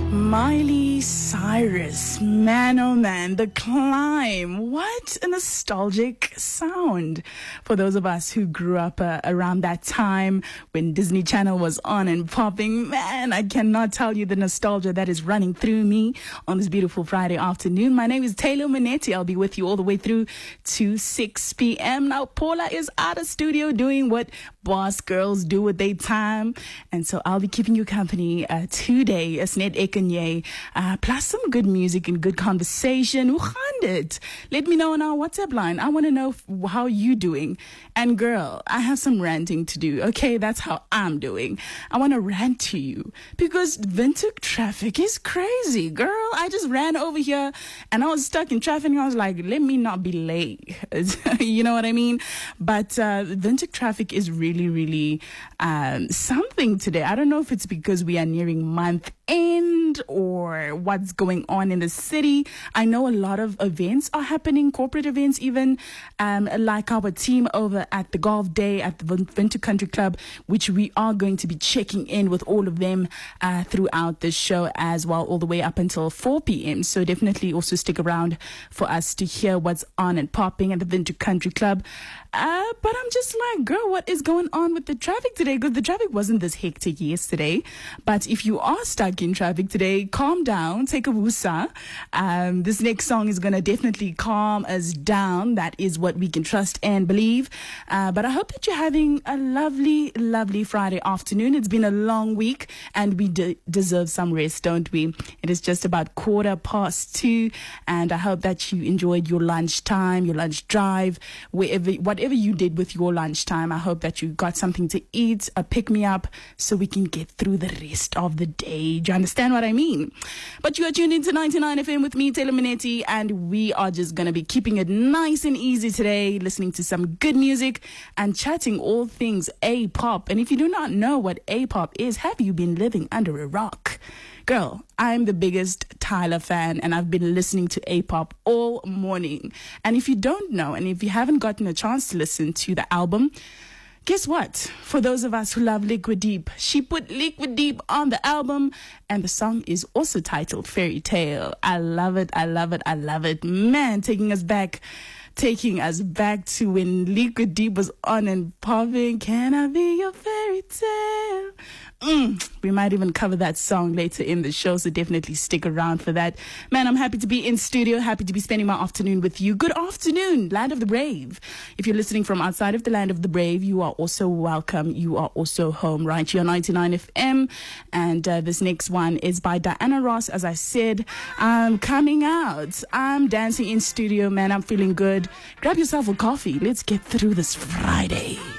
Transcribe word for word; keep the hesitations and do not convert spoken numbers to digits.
Miley Cyrus, man oh man, The Climb. What a nostalgic sound for those of us who grew up uh, around that time when Disney Channel was on and popping. Man, I cannot tell you the nostalgia that is running through me on this beautiful Friday afternoon. My name is Taylor Minetti. I'll be with you all the way through to six p.m. Now, Paula is out of studio doing what boss girls do with their time, and so I'll be keeping you company uh, today. Asnet Ekenye, uh, plus some good music and good conversation. Hoe gaan dit? Let me know on our WhatsApp line. I want to know f- how you doing. And girl, I have some ranting to do. Okay, that's how I'm doing. I want to rant to you because Windhoek traffic is crazy, girl. I just ran over here and I was stuck in traffic and I was like, let me not be late. You know what I mean? But uh, Windhoek traffic is really, really um, something today. I don't know if it's because we are nearing month end or what's going on in the city. I know a lot of events are happening, corporate events even, um, like our team over at the Golf Day at the Windhoek Country Club, which we are going to be checking in with all of them uh, throughout the show as well, all the way up until four p.m. So definitely also stick around for us to hear what's on and popping at the Windhoek Country Club. Uh, but I'm just like, girl, what is going on with the traffic today? Because the traffic wasn't this hectic yesterday. But if you are stuck in traffic today, calm down, take a woosah. Um, this next song is going to definitely calm us down. That is what we can trust and believe. Uh, but I hope that you're having a lovely, lovely Friday afternoon. It's been a long week and we de- deserve some rest, don't we? It is just about quarter past two. And I hope that you enjoyed your lunchtime, your lunch drive, wherever, whatever Whatever you did with your lunchtime. I hope that you got something to eat, a pick-me-up, so we can get through the rest of the day. Do you understand what I mean? But you are tuned into ninety-nine F M with me, Taylor Minetti, and we are just going to be keeping it nice and easy today, listening to some good music and chatting all things A-pop. And if you do not know what A-pop is, have you been living under a rock? Girl, I'm the biggest Tyler fan and I've been listening to A-pop all morning. And if you don't know, and if you haven't gotten a chance to listen to the album, guess what? For those of us who love Liquid Deep, she put Liquid Deep on the album and the song is also titled Fairy Tale. I love it, I love it, I love it. Man, taking us back, taking us back to when Liquid Deep was on and popping. Can I be your fairy tale? Mm, we might even cover that song later in the show, so definitely stick around for that. Man, I'm happy to be in studio, happy to be spending my afternoon with you. Good afternoon, Land of the Brave. If you're listening from outside of the Land of the Brave, you are also welcome. You are also home right here on ninety-nine F M. And uh, this next one is by Diana Ross. As I said, I'm coming out. I'm dancing in studio, man. I'm feeling good. Grab yourself a coffee. Let's get through this Friday.